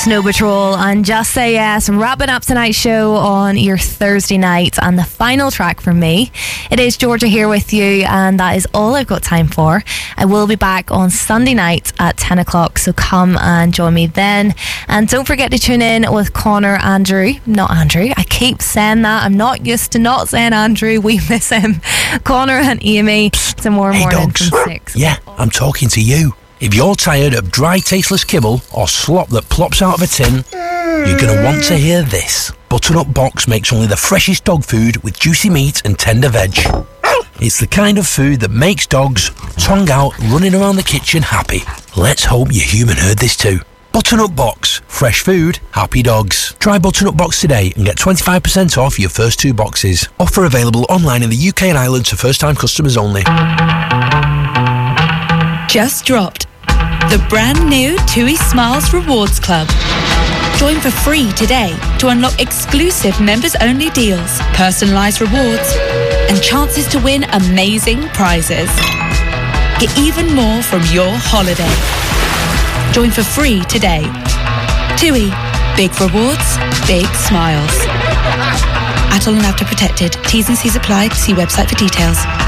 Snow Patrol and Just Say Yes, wrapping up tonight's show on your Thursday night, and the final track from me. It is Georgia here with you, and that is all I've got time for. I will be back on Sunday night at 10 o'clock, so come and join me then. And don't forget to tune in with Connor, not Andrew, I keep saying that, I'm not used to not saying Andrew, we miss him. Connor and Amy tomorrow morning dogs. from 6. Yeah, I'm talking to you. If you're tired of dry, tasteless kibble or slop that plops out of a tin, you're going to want to hear this. Butternut Box makes only the freshest dog food with juicy meat and tender veg. It's the kind of food that makes dogs, tongue out, running around the kitchen happy. Let's hope your human heard this too. Butternut Box. Fresh food, happy dogs. Try Butternut Box today and get 25% off your first 2 boxes. Offer available online in the UK and Ireland to first-time customers only. Just dropped the brand new TUI Smiles Rewards Club. Join for free today to unlock exclusive members-only deals, personalised rewards, and chances to win amazing prizes. Get even more from your holiday. Join for free today. TUI. Big rewards, big smiles. Adult and after protected. T's and C's apply. See website for details.